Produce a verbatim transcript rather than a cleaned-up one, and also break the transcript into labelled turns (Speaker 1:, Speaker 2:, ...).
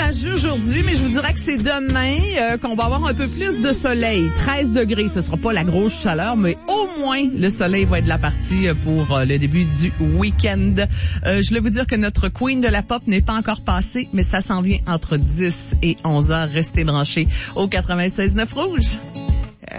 Speaker 1: nuageux aujourd'hui, mais je vous dirais que c'est demain euh, qu'on va avoir un peu plus de soleil. treize degrés, ce sera pas la grosse chaleur, mais au moins le soleil va être de la partie pour euh, le début du week-end. Euh, je voulais vous dire que notre queen de la pop n'est pas encore passée, mais ça s'en vient entre dix et onze heures. Restez branchés au quatre-vingt-seize neuf Rouge.